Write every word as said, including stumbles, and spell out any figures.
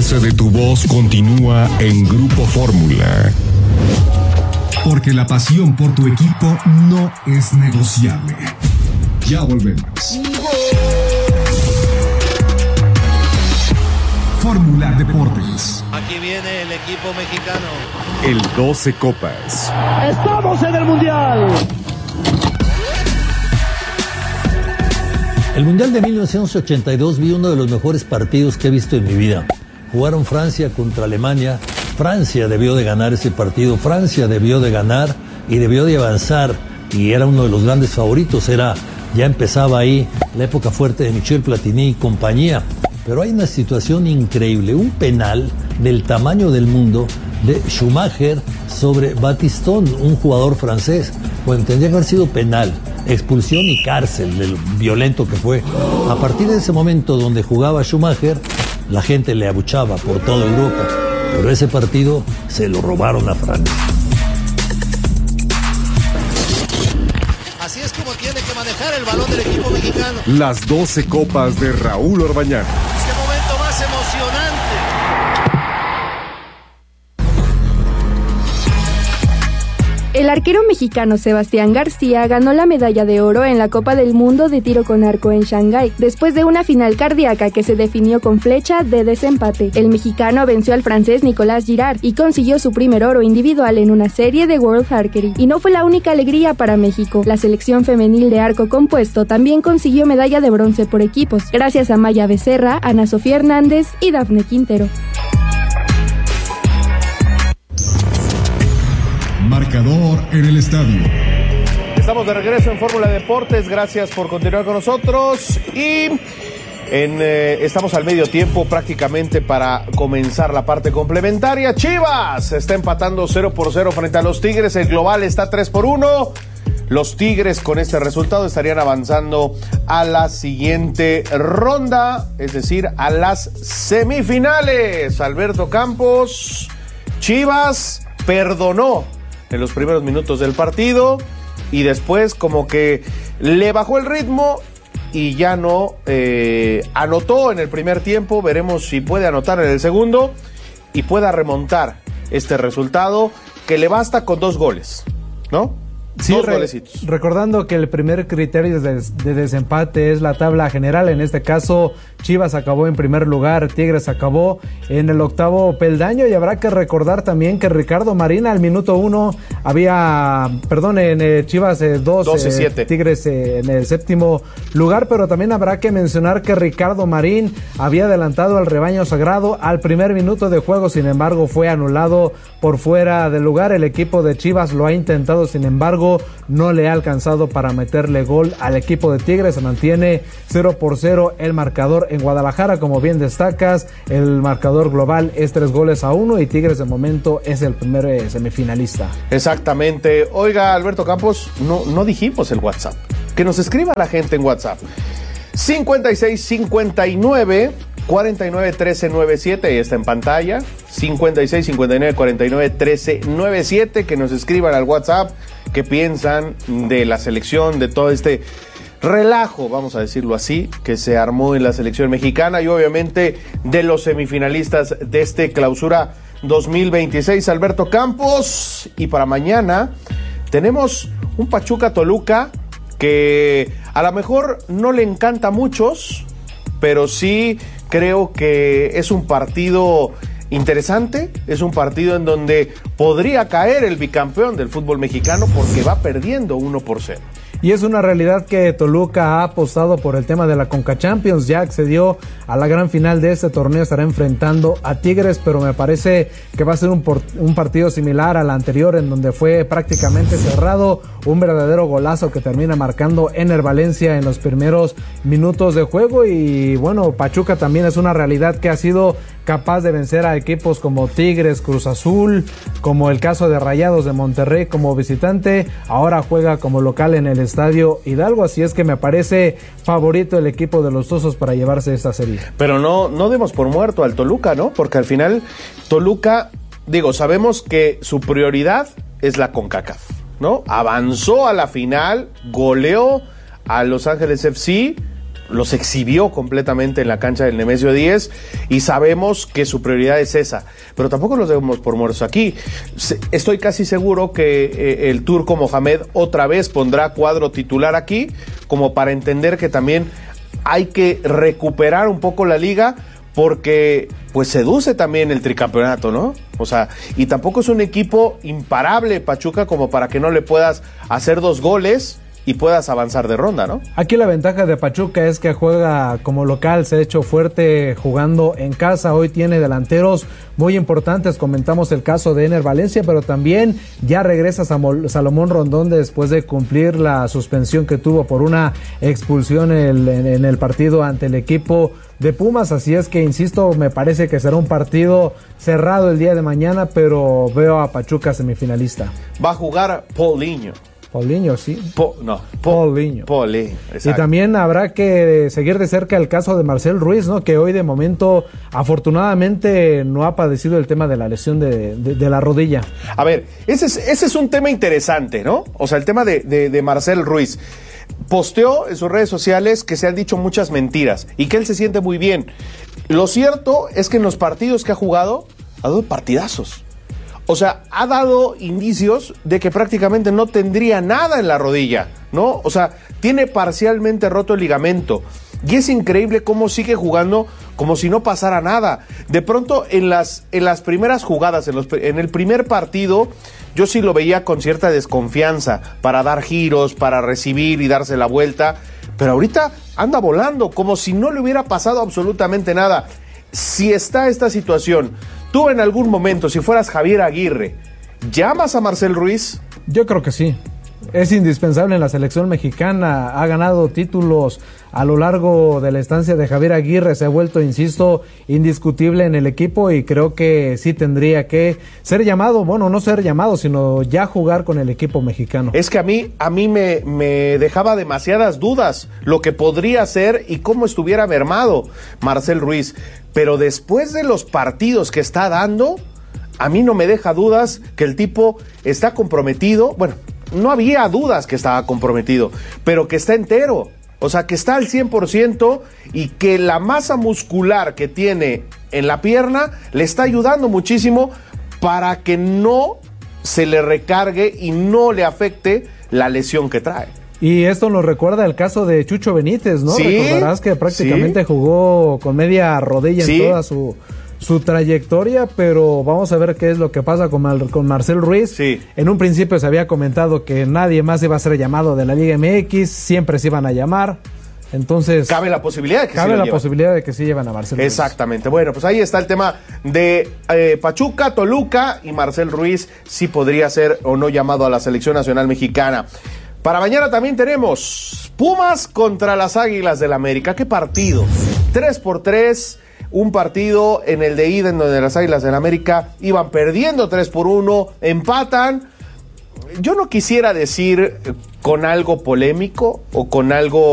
fuerza de tu voz continúa en Grupo Fórmula. Porque la pasión por tu equipo no es negociable. Ya volvemos. Fórmula Deportes. Aquí viene el equipo mexicano. El doce Copas. ¡Estamos en el Mundial! El Mundial de mil novecientos ochenta y dos vi uno de los mejores partidos que he visto en mi vida. Jugaron Francia contra Alemania. Francia debió de ganar ese partido. Francia debió de ganar y debió de avanzar. Y era uno de los grandes favoritos. Era, ya empezaba ahí la época fuerte de Michel Platini y compañía. Pero hay una situación increíble. Un penal del tamaño del mundo de Schumacher sobre Battiston, un jugador francés. Bueno, tendría que haber sido penal. Expulsión y cárcel del violento que fue. A partir de ese momento donde jugaba Schumacher, la gente le abuchaba por toda Europa, pero ese partido se lo robaron a Francia. Así es como tiene que manejar el balón del equipo mexicano. Las doce copas de Raúl Orbañanos. Es el momento más emocionante. El arquero mexicano Sebastián García ganó la medalla de oro en la Copa del Mundo de tiro con arco en Shanghái, después de una final cardíaca que se definió con flecha de desempate. El mexicano venció al francés Nicolas Girard y consiguió su primer oro individual en una serie de World Archery. Y no fue la única alegría para México. La selección femenil de arco compuesto también consiguió medalla de bronce por equipos, gracias a Maya Becerra, Ana Sofía Hernández y Dafne Quintero. Marcador en el estadio. Estamos de regreso en Fórmula Deportes. Gracias por continuar con nosotros. Y en, eh, estamos al medio tiempo prácticamente para comenzar la parte complementaria. Chivas está empatando cero por cero frente a los Tigres. El global está tres por uno. Los Tigres con este resultado estarían avanzando a la siguiente ronda, es decir, a las semifinales. Alberto Campos, Chivas perdonó en los primeros minutos del partido y después como que le bajó el ritmo y ya no eh, anotó en el primer tiempo. Veremos si puede anotar en el segundo y pueda remontar este resultado que le basta con dos goles, ¿no? Sí, dos re- golecitos. Recordando que el primer criterio de, de desempate es la tabla general. En este caso, Chivas acabó en primer lugar, Tigres acabó en el octavo peldaño. Y habrá que recordar también que Ricardo Marín al minuto uno había, perdón, en eh, Chivas eh, dos, doce eh, siete. Tigres eh, en el séptimo lugar. Pero también habrá que mencionar que Ricardo Marín había adelantado al rebaño sagrado al primer minuto de juego. Sin embargo, fue anulado por fuera del lugar. El equipo de Chivas lo ha intentado, sin embargo, no le ha alcanzado para meterle gol al equipo de Tigres. Se mantiene cero por cero el marcador en Guadalajara. Como bien destacas, el marcador global es tres goles a uno y Tigres de momento es el primer eh, semifinalista. Exactamente. Oiga, Alberto Campos, no, no dijimos el WhatsApp. Que nos escriba la gente en WhatsApp. cincuenta y seis cincuenta y nueve cuarenta y nueve trece noventa y siete, ahí está en pantalla. cincuenta y seis cincuenta y nueve cuarenta y nueve trece noventa y siete, que nos escriban al WhatsApp qué piensan de la selección, de todo este relajo, vamos a decirlo así, que se armó en la selección mexicana y obviamente de los semifinalistas de este clausura dos mil veintiséis. Alberto Campos, y para mañana tenemos un Pachuca Toluca que a lo mejor no le encanta a muchos, pero sí creo que es un partido interesante, es un partido en donde podría caer el bicampeón del fútbol mexicano porque va perdiendo uno por cero. Y es una realidad que Toluca ha apostado por el tema de la Conca Champions, ya accedió a la gran final de este torneo, estará enfrentando a Tigres, pero me parece que va a ser un, por, un partido similar al anterior, en donde fue prácticamente cerrado, un verdadero golazo que termina marcando Ener Valencia en los primeros minutos de juego. Y bueno, Pachuca también es una realidad que ha sido capaz de vencer a equipos como Tigres, Cruz Azul, como el caso de Rayados de Monterrey como visitante, ahora juega como local en el Estadio Hidalgo, así es que me parece favorito el equipo de los Tuzos para llevarse esta serie. Pero no, no demos por muerto al Toluca, ¿no? Porque al final Toluca, digo, sabemos que su prioridad es la CONCACAF, ¿no? Avanzó a la final, goleó a Los Ángeles F C, los exhibió completamente en la cancha del Nemesio diez y sabemos que su prioridad es esa, pero tampoco los debemos por muertos aquí. Estoy casi seguro que eh, el turco Mohamed otra vez pondrá cuadro titular aquí, como para entender que también hay que recuperar un poco la liga, porque pues seduce también el tricampeonato, ¿no? O sea, y tampoco es un equipo imparable Pachuca como para que no le puedas hacer dos goles y puedas avanzar de ronda, ¿no? Aquí la ventaja de Pachuca es que juega como local, se ha hecho fuerte jugando en casa, hoy tiene delanteros muy importantes, comentamos el caso de Ener Valencia, pero también ya regresa Salomón Rondón después de cumplir la suspensión que tuvo por una expulsión en, en, en el partido ante el equipo de Pumas, así es que, insisto, me parece que será un partido cerrado el día de mañana, pero veo a Pachuca semifinalista. Va a jugar Paulinho. Paulinho, sí. Po, no, po, Paulinho. Paulinho, exacto. Y también habrá que seguir de cerca el caso de Marcel Ruiz, ¿no? Que hoy de momento, afortunadamente, no ha padecido el tema de la lesión de, de, de la rodilla. A ver, ese es, ese es un tema interesante, ¿no? O sea, el tema de, de, de Marcel Ruiz. Posteó en sus redes sociales que se han dicho muchas mentiras y que él se siente muy bien. Lo cierto es que en los partidos que ha jugado, ha dado partidazos. O sea, ha dado indicios de que prácticamente no tendría nada en la rodilla, ¿no? O sea, tiene parcialmente roto el ligamento. Y es increíble cómo sigue jugando como si no pasara nada. De pronto, en las, en las primeras jugadas, en, los, en el primer partido, yo sí lo veía con cierta desconfianza para dar giros, para recibir y darse la vuelta. Pero ahorita anda volando como si no le hubiera pasado absolutamente nada. Si está esta situación, tú en algún momento, si fueras Javier Aguirre, ¿llamas a Marcel Ruiz? Yo creo que sí. Es indispensable en la selección mexicana, ha ganado títulos a lo largo de la estancia de Javier Aguirre, se ha vuelto, insisto, indiscutible en el equipo y creo que sí tendría que ser llamado, bueno, no ser llamado, sino ya jugar con el equipo mexicano. Es que a mí, a mí me, me dejaba demasiadas dudas lo que podría ser y cómo estuviera mermado Marcel Ruiz, pero después de los partidos que está dando, a mí no me deja dudas que el tipo está comprometido, bueno, no había dudas que estaba comprometido, pero que está entero, o sea, que está al cien por ciento y que la masa muscular que tiene en la pierna le está ayudando muchísimo para que no se le recargue y no le afecte la lesión que trae. Y esto nos recuerda el caso de Chucho Benítez, ¿no? Sí, recordarás que prácticamente sí. jugó con media rodilla sí. en toda su... su trayectoria, pero vamos a ver qué es lo que pasa con, Mar- con Marcel Ruiz. Sí. En un principio se había comentado que nadie más iba a ser llamado de la Liga M X, siempre se iban a llamar, entonces... Cabe la posibilidad de que cabe sí la llevan. posibilidad de que sí llevan a Marcel Ruiz. Exactamente. Bueno, pues ahí está el tema de eh, Pachuca, Toluca y Marcel Ruiz, si podría ser o no llamado a la selección nacional mexicana. Para mañana también tenemos Pumas contra las Águilas del América. ¿Qué partido? tres por tres... Un partido en el de ida en donde las Águilas del América iban perdiendo tres por uno, empatan. Yo no quisiera decir con algo polémico o con algo